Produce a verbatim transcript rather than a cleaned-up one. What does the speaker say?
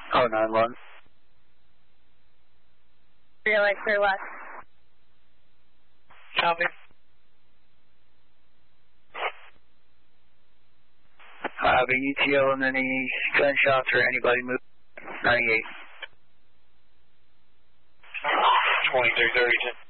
Oh, nine one. Relay clear west. Copy. Uh, the E T O and any gunshots or anybody move. ninety-eight. twenty-three thirty-two.